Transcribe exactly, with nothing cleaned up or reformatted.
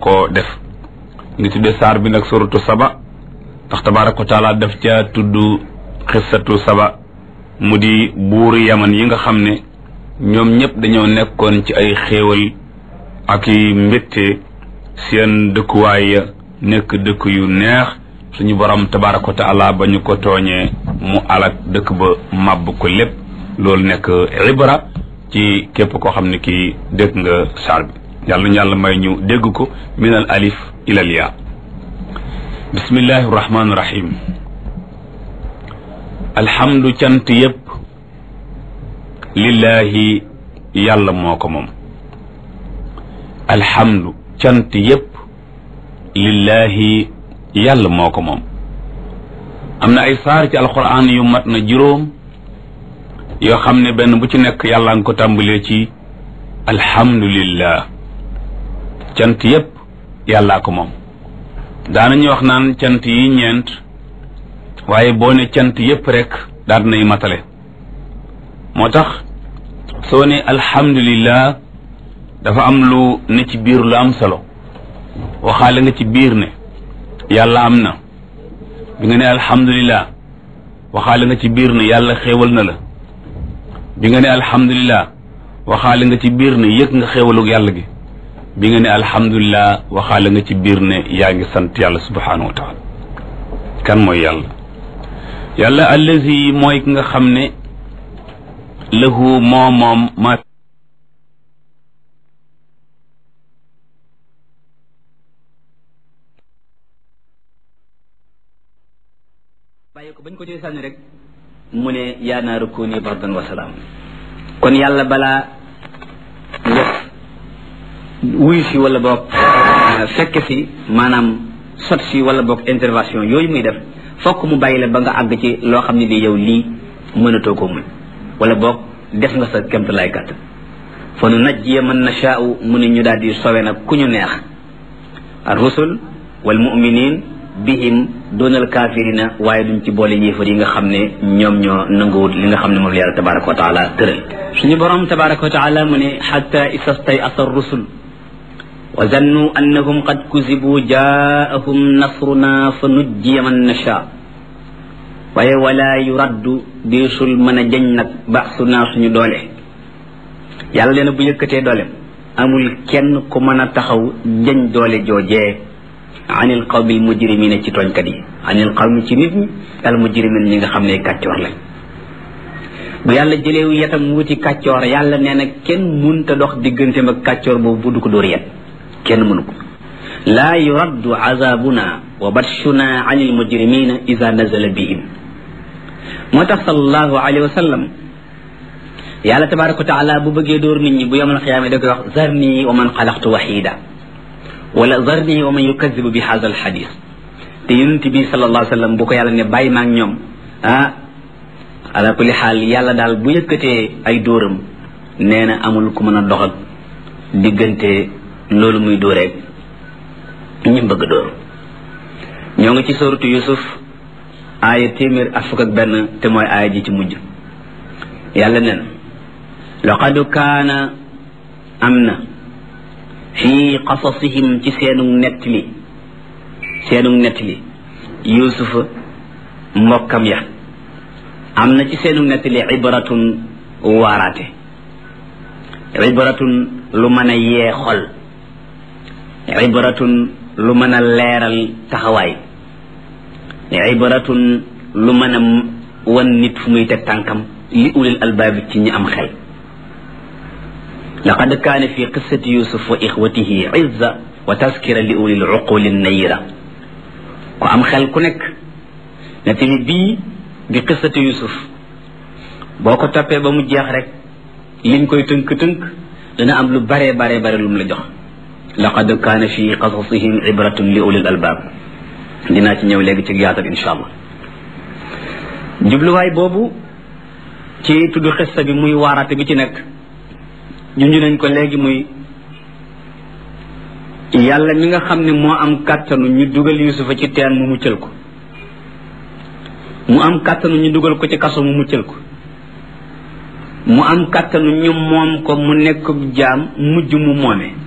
ko def. ngi tuddee saar bi nag suratu saba ndax tabaaraka wa taala daf ca tudd xissatu saba mu di buuri yaman yi nga xam ne ñoom ñëpp dañoo nekkoon ci ay xéewal ak i mbégte seen dëkkuwaay ya nekk dëkk yu neex suñu borom tabaaraka wa taala ba ñu ko tooñee mu alak dëkk ba màbb ko lépp loolu nekk ibra ci képp koo xam ne kii dégg nga saar bi yàlla ñu yàlla may ñu dégg ko min al alif ila al yaa bismillahi rahmaani rahim alhamdu cant yépp lillahi yàlla moo ko moom alhamdu cant yépp lillahi yàlla moo ko moom am na ay saar ci alquran yu mat na juróom yoo xam ne benn bu ci nekk yàlla nga ko tàmbalee ci alhamdulillah cant yépp yàllaa ko moom daanañu wax naan cant yi ñeent waaye boo ne cant yépp rek daal nay matale moo tax soo ne alhamdulillah dafa am lu ne ci biir lu am solo waxaale nga ci biir ne yàlla am na bi nga ne alhamdulillah waxaale nga ci biir ne yàlla xéewal na la bi nga ne alhamdulillah waxaale nga ci biir ne yëg nga xéewalug yàlla gi bi nga ne alhamdulillah waxaale nga ci biir ne yaa ngi sant yàlla subhanahu wa taala kan mooy yàlla yàlla allazi mooy ki nga xam ne lahu moo moom ma bàyyi ko bañ ko ci sànni rek mu ne yaa naaru kuuni bardan wa salaam kon yàlla balaa nga wuy si wala boog fekk si maanaam sot si wala boog intervention yooyu muy def fokk mu bàyyi la ba nga àgg ci loo xam ne lii yow lii mënatoo ko muñ wala boog def nga sa kemt lay gàtt fa nu najjiya man nashaa'u mu ne ñu daal di sowe nag ku ñu neex ar rusul wal mu'minin bihim doonal kaafirina waaye duñ ci boole yéefar yi nga xam ne ñoom ñoo nanguwut li nga xam ne moom la yàlla tabaraka wa taala tëral suñu borom tabaraka wa taala mu ne xatta istastay asa rusul wa zannu annahum qad kuzibu jaahum nasruna fa nujjiya man nasha waaye wala yuraddu deesul mën a jañ nag baasunaa suñu doole yàlla leen bu yëkkatee doolem amul kenn ku mën a taxaw jañ doole joojee anil qawmi al mujrimina ci tooñkat yi anil qawmi ci nit ñi al mujrimin ñi nga xam ne kàccoor lañ bu yàlla jëleewu yetam wuti kàccoor yàlla nee na kenn munta dox digganteem ak kàccoor boobu bu du ko dóor yet kenn mënu ko laa yuraddu azabuna wa batshuna anil mujrimina ida nazala bihim moo tax sallallahu alayhi wa sallam yàlla tabaraka wa taala bu bëggee dóor nit ñi bu yamal xiyaama da koy wax zarni wa man xalaqtu waxida wala zarni wa man yukadibu bi hada al xadis te yonent bi sallallahu alayhi wa sallam bu ko yàlla ne bàyyi maag ñoom ah ala kulli xaal yàlla daal bu yëkkatee ay dóoram nee na amul ku mën a dox ak diggante loolu muy dóoreeg ñi bëgg dóor ñoo ngi ci sooratu Yusuf aaya téeméer ak fukk ak benn te mooy aaya ji ci mujj yàlla nen laqad kaana am na fii qasasihim ci seenug nettali seenug nettali yusufa mbokkam ya am na ci seenug nettali ibratun waaraate ibratun lu mën a yee xol ibratun lu mën a leeral taxawaay ibratun lu mën a wan nit fu muy teg tànkam li ulil albaabi ci ñi am xel laqad kaana fi qissati yusuf wa ixwatihi izza wa taskira li ulil uquli nayira ku am xel ku nekk nettali bii di qissati yusuf boo ko toppee ba mu jeex rek liñ koy tënk-tënk dana am lu bare bare bare lu mu la jox laqad kaana fi qasasihim ibratun li ulil albaab dinaa ci ñëw léegi ci yaatal insha allah jubluwaay boobu ci tudd xissa bi muy waaraate bi ci nekk junj nañ ko léegi muy yàlla mi nga xam ne moo am kàttanu ñu dugal yusufa ci teen mu muccal ko mu am kàttanu ñu dugal ko ci kaso mu muccal ko mu am kàttanu ñu moom ko mu nekk jaam mujj mu moome